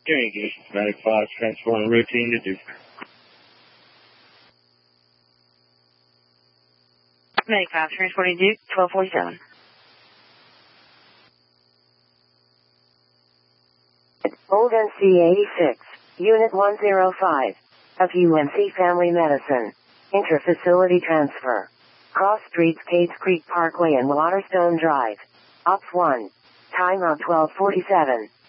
Carrying conditions, Medic 5, transporting routine to Duke. Medic 5, transporting Duke, 1247. Old NC-86, Unit 105, of UNC Family Medicine. Inter-facility transfer. Cross Streets, Cades Creek Parkway and Waterstone Drive. Ops 1. Timeout 1247.